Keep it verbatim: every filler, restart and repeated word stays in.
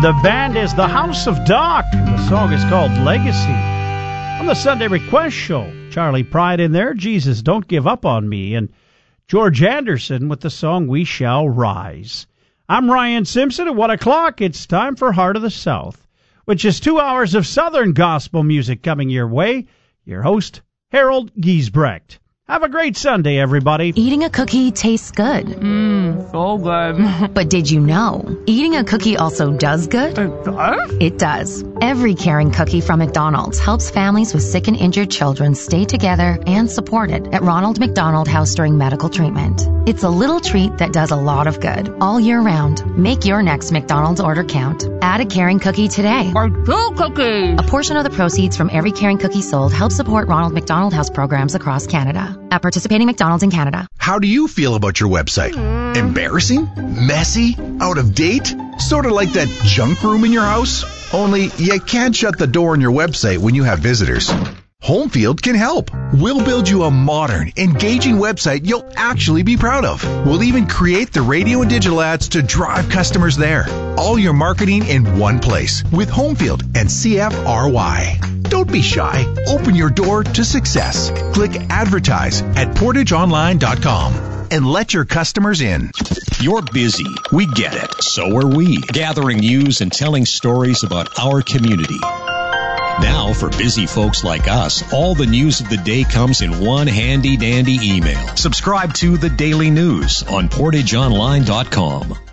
The band is the House of Doc, and the song is called Legacy. On the Sunday Request Show, Charlie Pride in there, Jesus Don't Give Up on Me, and George Anderson with the song We Shall Rise. I'm Ryan Simpson. At one o'clock, it's time for Heart of the South, which is two hours of Southern gospel music coming your way. Your host, Harold Giesbrecht. Have a great Sunday, everybody. Eating a cookie tastes good. Mmm, so good. But did you know, eating a cookie also does good? It does? It does. Every caring cookie from McDonald's helps families with sick and injured children stay together and supported at Ronald McDonald House during medical treatment. It's a little treat that does a lot of good all year round. Make your next McDonald's order count. Add a caring cookie today. Or two cookies. A portion of the proceeds from every caring cookie sold helps support Ronald McDonald House programs across Canada. At participating McDonald's in Canada. How do you feel about your website? Mm. Embarrassing? Messy? Out of date? Sort of like that junk room in your house? Only you can't shut the door on your website when you have visitors. Homefield can help. We'll build you a modern, engaging website you'll actually be proud of. We'll even create the radio and digital ads to drive customers there. All your marketing in one place with Homefield and C F R Y. Don't be shy. Open your door to success. Click advertise at portage online dot com and let your customers in. You're busy. We get it. So are we. Gathering news and telling stories about our community. Now, for busy folks like us, all the news of the day comes in one handy-dandy email. Subscribe to The Daily News on portage online dot com.